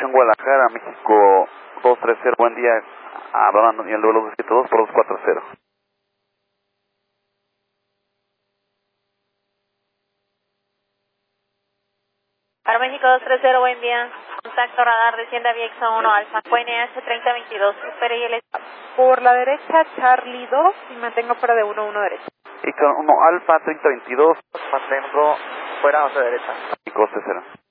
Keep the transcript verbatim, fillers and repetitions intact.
Aviación Guadalajara, México dos tres cero, buen día, hablando en el vuelo dos siete dos por dos cuatro cero. Para México dos tres cero, buen día. Contacto radar, desciende a Viexo uno Alfa, Q N H treinta veintidós, espere y el estado. Por la derecha, Charlie dos y mantengo fuera de uno uno derecha. Y con uno Alfa treinta veintidós, Mantengo fuera hacia derecha. y coste cero.